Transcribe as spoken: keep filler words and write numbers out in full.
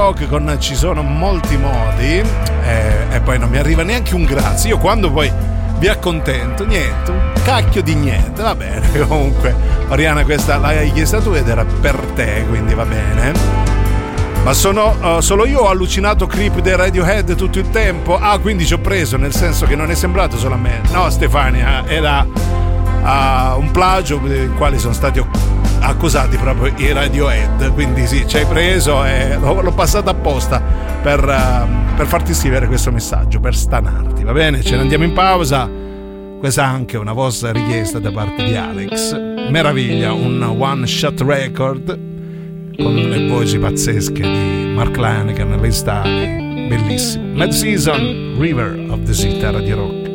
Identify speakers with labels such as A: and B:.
A: rock con Ci sono molti modi, e, e poi non mi arriva neanche un grazie. Io quando poi vi accontento, niente, un cacchio di niente, va bene. Comunque Oriana, questa l'hai chiesta tu ed era per te, quindi va bene. Ma sono uh, solo io ho allucinato Creep dei Radiohead tutto il tempo? Ah, quindi ci ho preso, nel senso che non è sembrato solo a me. No, Stefania, era uh, un plagio del quale sono stati accusati proprio i Radiohead, quindi sì, ci hai preso e l'ho, l'ho passato apposta per, uh, per farti scrivere questo messaggio, per stanarti, va bene? Ce ne andiamo in pausa. Questa è anche una vostra richiesta da parte di Alex. Meraviglia, un one shot record con le voci pazzesche di Mark Lanegan, Lee Staley, bellissimo. Mad Season, River of the Sea, Radio Rock.